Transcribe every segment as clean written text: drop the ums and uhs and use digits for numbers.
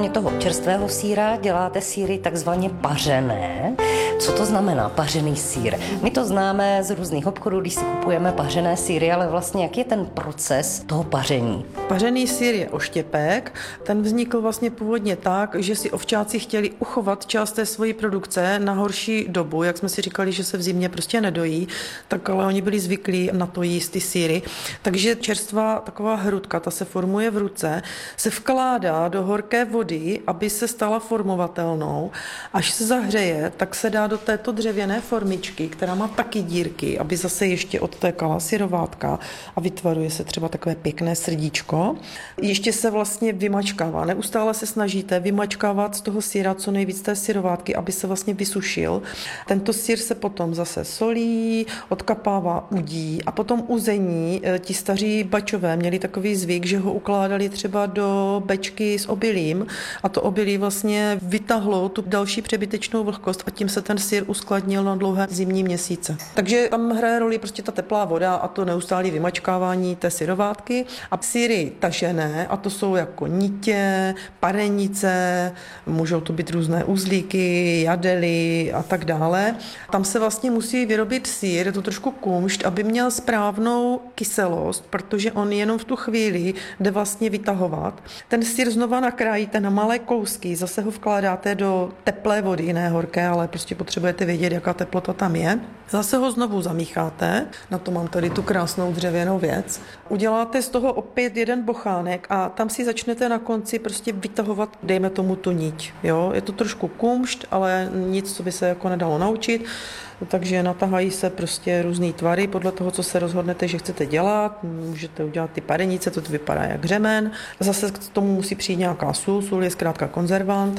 kromě toho čerstvého sýra děláte sýry takzvaně pařené. Co to znamená pařený sýr? My to známe z různých obchodů, když si kupujeme pařené sýry, ale vlastně jak je ten proces toho paření? Pařený sýr je oštěpek. Ten vznikl vlastně původně tak, že si ovčáci chtěli uchovat část té svojí produkce na horší dobu, jak jsme si říkali, že se v zimě prostě nedojí, tak ale oni byli zvyklí na to jíst ty sýry. Takže čerstvá taková hrudka, ta se formuje v ruce, se vkládá do horké vody, aby se stala formovatelnou. Až se zahřeje, tak se dá do této dřevěné formičky, která má taky dírky, aby zase ještě odtékala syrovátka a vytvaruje se třeba takové pěkné srdíčko. Ještě se vlastně vymačkává. Neustále se snažíte vymačkávat z toho syra co nejvíc té syrovátky, aby se vlastně vysušil. Tento syr se potom zase solí, odkapává, udí a potom uzení. Ti staří bačové měli takový zvyk, že ho ukládali třeba do bečky s obilím a to obilí vlastně vytahlo tu další přebytečnou vlhkost a tím se ten syr uskladnil na dlouhé zimní měsíce. Takže tam hraje roli prostě ta teplá voda a to neustálé vymačkávání té syrovátky a sýry tažené, a to jsou jako nitě, parenice, můžou to být různé uzlíky, jadely a tak dále. Tam se vlastně musí vyrobit sýr, je to trošku kumšt, aby měl správnou kyselost, protože on jenom v tu chvíli jde vlastně vytahovat. Ten sýr znova nakrájíte na malé kousky, zase ho vkládáte do teplé vody, ne horké, ale prostě potřebujete vědět, jaká teplota tam je. Zase ho znovu zamícháte, na to mám tady tu krásnou dřevěnou věc. Uděláte z toho opět jeden bochánek a tam si začnete na konci prostě vytahovat, dejme tomu tu niť. Jo? Je to trošku kumšt, ale nic, co by se jako nedalo naučit. Takže natahají se prostě různý tvary podle toho, co se rozhodnete, že chcete dělat. Můžete udělat ty parenice, to vypadá jak řemen. Zase k tomu musí přijít nějaká sůl. Sůl je zkrátka konzervant.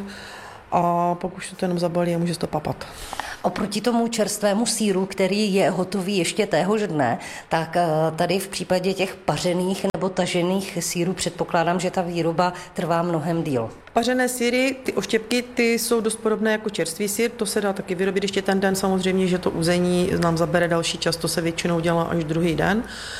A pak už to jenom zabalí a může to papat. Oproti tomu čerstvému sýru, který je hotový ještě téhož dne, tak tady v případě těch pařených nebo tažených sýrů předpokládám, že ta výroba trvá mnohem díl. Pařené sýry, ty oštěpky, ty jsou dost podobné jako čerstvý sýr, to se dá taky vyrobit ještě ten den, samozřejmě, že to uzení nám zabere další čas, to se většinou dělá až druhý den.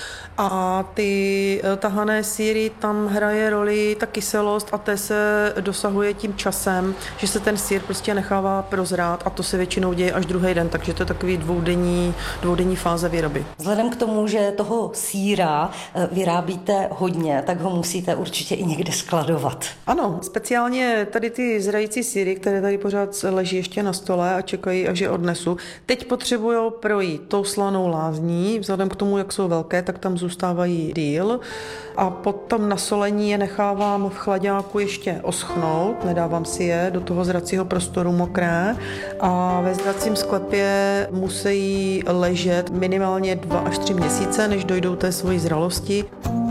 A ty tahané sýry, tam hraje roli ta kyselost a té se dosahuje tím časem, že se ten sýr prostě nechává prozrát a to se většinou děje až druhý den, takže to je takový dvoudenní fáze výroby. Vzhledem k tomu, že toho sýra vyrábíte hodně, tak ho musíte určitě i někde skladovat. Ano, speciálně tady ty zrající sýry, které tady pořád leží ještě na stole a čekají, až je odnesu, teď potřebují projít tou slanou lázní, vzhledem k tomu, jak jsou velké, tak tam zůstávají díl a potom na solení je nechávám v chlaďáku ještě oschnout, nedávám si je do toho zracího prostoru mokré a ve zracím sklepě musí ležet minimálně 2 až 3 měsíce, než dojdou té svojí zralosti.